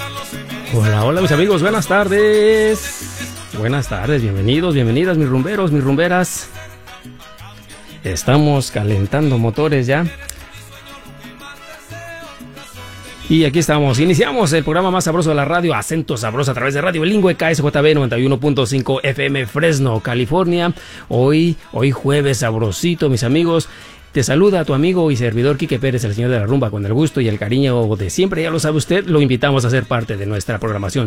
Hola, hola mis amigos, buenas tardes. Buenas tardes, bienvenidos, bienvenidas mis rumberos, mis rumberas. Estamos calentando motores ya. Y aquí estamos, iniciamos el programa más sabroso de la radio, Acento Sabroso, a través de Radio Bilingüe KSJB 91.5 FM Fresno, California. Hoy jueves sabrosito, mis amigos. Te saluda tu amigo y servidor Quique Pérez, el señor de la rumba, con el gusto y el cariño de siempre. Ya lo sabe usted, lo invitamos a ser parte de nuestra programación.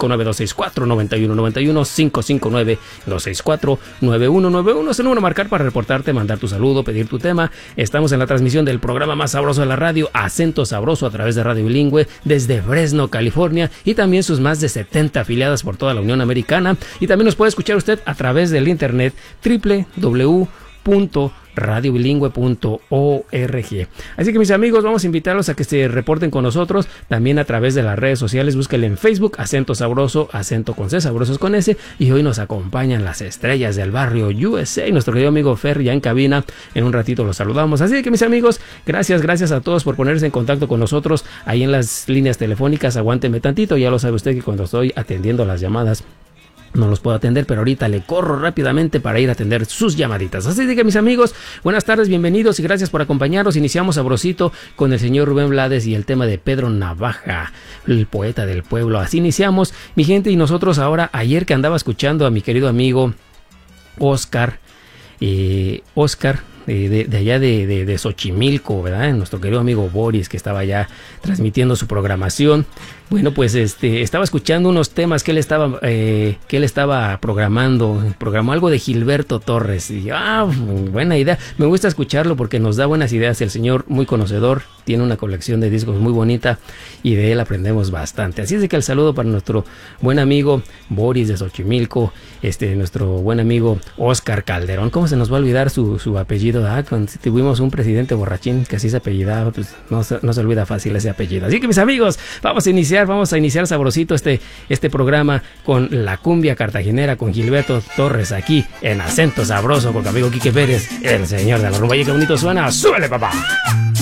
559-264-9191, 559-264-9191. Es el número a marcar para reportarte, mandar tu saludo, pedir tu tema. Estamos en la transmisión del programa más sabroso de la radio, Acento Sabroso, a través de Radio Bilingüe, desde Fresno, California, y también sus más de 70 afiliadas por toda la Unión Americana. Y también nos puede escuchar usted a través del internet www.radiobilingüe.org. Así que mis amigos, vamos a invitarlos a que se reporten con nosotros también a través de las redes sociales. Búsquenle en Facebook, Acento Sabroso, acento con C, sabrosos con S. Y hoy nos acompañan las estrellas del barrio USA, nuestro querido amigo Fer ya en cabina. En un ratito los saludamos. Así que mis amigos, gracias a todos por ponerse en contacto con nosotros ahí en las líneas telefónicas. Aguánteme tantito, ya lo sabe usted que cuando estoy atendiendo las llamadas no los puedo atender, pero ahorita le corro rápidamente para ir a atender sus llamaditas. Así que mis amigos, buenas tardes, bienvenidos y gracias por acompañarnos. Iniciamos sabrosito con el señor Rubén Blades y el tema de Pedro Navaja, el poeta del pueblo. Así iniciamos, mi gente, y nosotros ahora, ayer que andaba escuchando a mi querido amigo Oscar de allá de Xochimilco, ¿verdad? Nuestro querido amigo Boris, que estaba allá transmitiendo su programación. Bueno, pues estaba escuchando unos temas que él estaba programando. Programó algo de Gilberto Torres. Y buena idea. Me gusta escucharlo porque nos da buenas ideas. El señor, muy conocedor, tiene una colección de discos muy bonita y de él aprendemos bastante. Así es de que el saludo para nuestro buen amigo Boris de Xochimilco, nuestro buen amigo Oscar Calderón. ¿Cómo se nos va a olvidar su apellido? Cuando tuvimos un presidente borrachín que así se apellidaba, pues no se olvida fácil ese apellido. Así que mis amigos, vamos a iniciar sabrosito este programa con la cumbia cartagenera con Gilberto Torres aquí en Acento Sabroso con tu amigo Quique Pérez, el señor de la rumba. Y qué bonito suena, ¡súbele, papá!